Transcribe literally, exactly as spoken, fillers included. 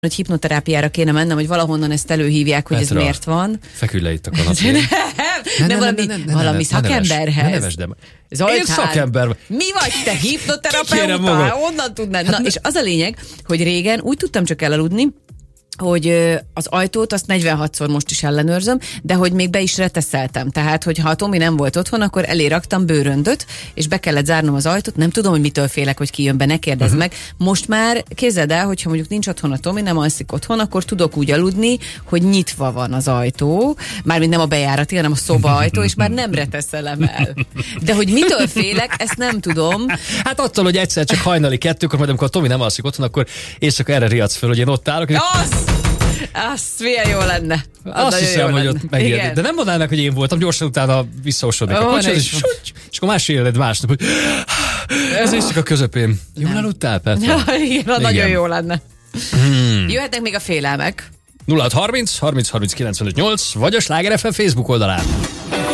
hogy hipnoterápiára kéne mennem, hogy valahonnan ezt előhívják, hogy Petra, ez miért van. Feküdj le itt a kanapén. nem, nem, nem, valami, ne, ne, ne, valami ne, szakemberhez. Ne nevesd, de... Zoltán, én szakember. Mi vagy te, hipnoterapeuta? Honnan tudnád? Na, és az a lényeg, hogy régen úgy tudtam csak elaludni, hogy az ajtót azt negyvenhatszor most is ellenőrzöm, de hogy még be is reteszeltem. Tehát, hogyha a Tomi nem volt otthon, akkor elé raktam bőröndöt, és be kellett zárnom az ajtót. Nem tudom, hogy mitől félek, hogy kijön be, ne kérdezz uh-huh. meg. Most már képzeld el, hogyha mondjuk nincs otthon a Tomi, nem alszik otthon, akkor tudok úgy aludni, hogy nyitva van az ajtó, mármint nem a bejárati, hanem a szoba ajtó, és már nem reteszelem el. De hogy mitől félek, ezt nem tudom. Hát attól, hogy egyszer csak hajnali kettőkor, majd amikor a Tomi nem alszik otthon, akkor éjszaka erre riadsz föl, hogy én ott állok. Az! Az milyen jó lenne. Az Azt hiszem, hogy ott megérni. De nem mondanának, hogy én voltam, gyorsan utána visszaosodik a kocsit, és, és akkor más éled másnap, hogy ez is csak a közepén. Jól aludtál, Petra? Ja, igen, igen, nagyon jó lenne. Hmm. Jöhetnek még a félelmek. nulla hat harminc harminc harminc kilencvenöt nyolc vagy a Sláger ef em Facebook oldalán.